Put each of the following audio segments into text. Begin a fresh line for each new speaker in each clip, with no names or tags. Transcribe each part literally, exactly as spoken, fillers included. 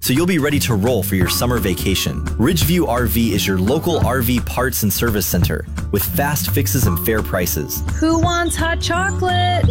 so you'll be ready to roll for your summer vacation. Ridgeview R V is your local R V parts and service center with fast fixes and fair prices.
Who wants hot chocolate?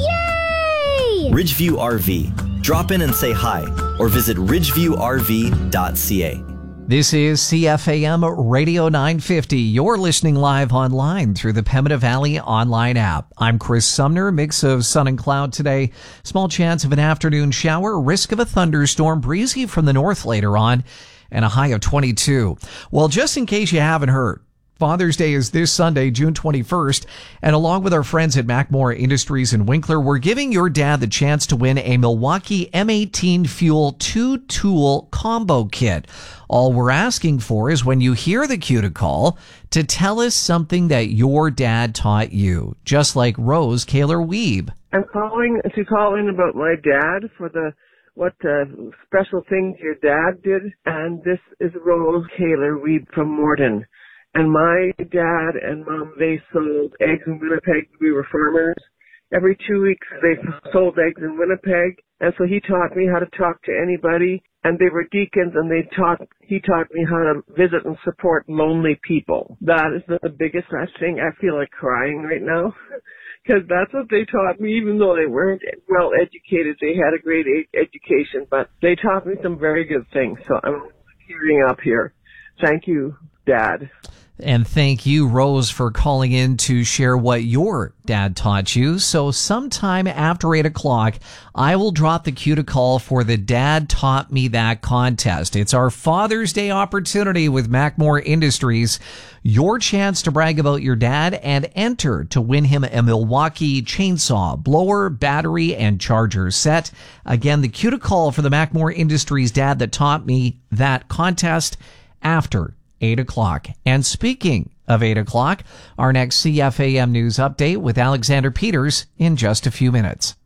Yay!
Ridgeview R V. Drop in and say hi or visit ridgeview r v dot c a.
This is C F A M Radio nine fifty. You're listening live online through the Pembina Valley online app. I'm Chris Sumner. Mix of sun and cloud today. Small chance of an afternoon shower. Risk of a thunderstorm. Breezy from the north later on. And a high of twenty-two. Well, just in case you haven't heard, Father's Day is this Sunday, June twenty-first, and along with our friends at Macmore Industries in Winkler, we're giving your dad the chance to win a Milwaukee M eighteen Fuel two-tool combo kit. All we're asking for is when you hear the cue to call, to tell us something that your dad taught you, just like Rose Kaler-Weeb.
I'm calling to call in about my dad for the what uh, special things your dad did, and this is Rose Kaler-Weeb from Morden. And my dad and mom, they sold eggs in Winnipeg. We were farmers. Every two weeks they sold eggs in Winnipeg. And so he taught me how to talk to anybody. And they were deacons, and they taught, he taught me how to visit and support lonely people. That is the biggest thing. I feel like crying right now. Because that's what they taught me, even though they weren't well educated. They had a great education, but they taught me some very good things. So I'm tearing up here. Thank you, Dad.
And thank you, Rose, for calling in to share what your dad taught you. So sometime after eight o'clock, I will drop the cue to call for the Dad Taught Me That contest. It's our Father's Day opportunity with Macmore Industries. Your chance to brag about your dad and enter to win him a Milwaukee chainsaw, blower, battery, and charger set. Again, the cue to call for the Macmore Industries Dad That Taught Me That contest after eight o'clock. And speaking of eight o'clock, our next C F A M News Update with Alexander Peters in just a few minutes.